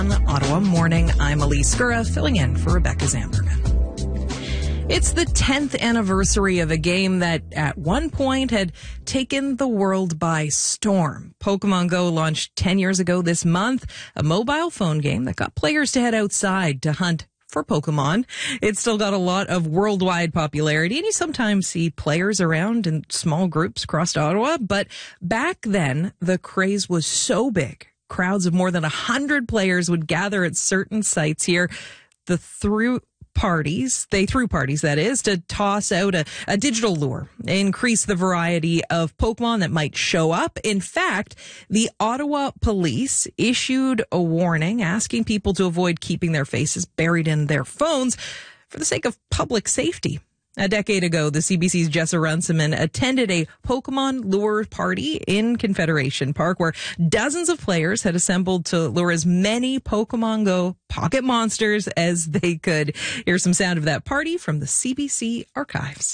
Ottawa Morning. I'm Elise Gura, filling in for Rebecca Zamberman. It's the 10th anniversary of a game that at one point had taken the world by storm. Pokemon Go launched 10 years ago this month, a mobile phone game that got players to head outside to hunt for Pokemon. It's still got a lot of worldwide popularity, and you sometimes see players around in small groups across Ottawa. But back then, the craze was so big. Crowds of more than 100 players would gather at certain sites here. They threw parties, that is, to toss out a digital lure, increase the variety of Pokemon that might show up. In fact, the Ottawa police issued a warning asking people to avoid keeping their faces buried in their phones for the sake of public safety. A decade ago, the CBC's Jessa Runciman attended a Pokemon lure party in Confederation Park where dozens of players had assembled to lure as many Pokemon Go pocket monsters as they could. Here's some sound of that party from the CBC archives.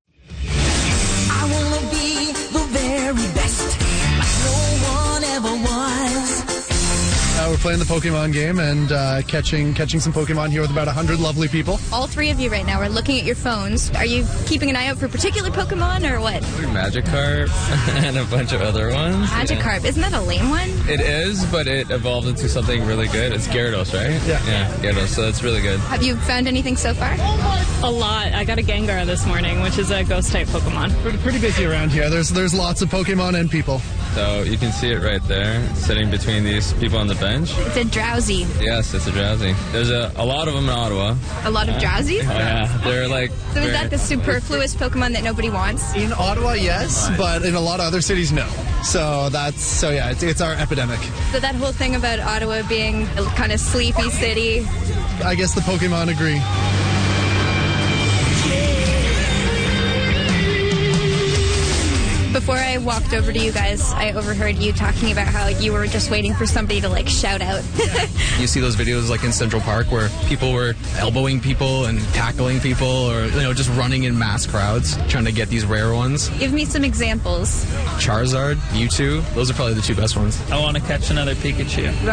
I want to be the very best, like no one ever was. We're playing the Pokemon game and catching some Pokemon here with about 100 lovely people. All three of you right now are looking at your phones. Are you keeping an eye out for particular Pokemon or what? Magikarp and a bunch of other ones. Magikarp, isn't that a lame one? It is, but it evolved into something really good. It's Gyarados, right? Yeah, Gyarados, so it's really good. Have you found anything so far? A lot. I got a Gengar this morning, which is a ghost-type Pokemon. Pretty busy around here. There's lots of Pokemon and people. So you can see it right there, sitting between these people on the bench. It's a Drowsy. Yes, it's a Drowsy. There's a lot of them in Ottawa. A lot of Drowsies? Oh, yeah. They're like... So is that the superfluous Pokemon that nobody wants? In Ottawa, yes, but in a lot of other cities, no. So it's our epidemic. So that whole thing about Ottawa being a kind of sleepy city. I guess the Pokemon agree. Before I walked over to you guys, I overheard you talking about how you were just waiting for somebody to shout out. You see those videos in Central Park where people were elbowing people and tackling people, or just running in mass crowds trying to get these rare ones. Give me some examples. Charizard, Mewtwo, those are probably the two best ones. I want to catch another Pikachu.